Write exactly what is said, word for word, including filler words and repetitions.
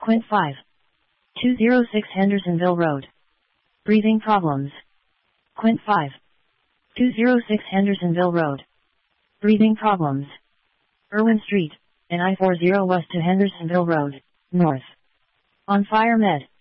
Quint five. two oh six Hendersonville Road. Breathing problems. Quint five. two oh six Hendersonville Road. Breathing problems. Irwin Street, and I forty West to Hendersonville Road, North. On Fire Med.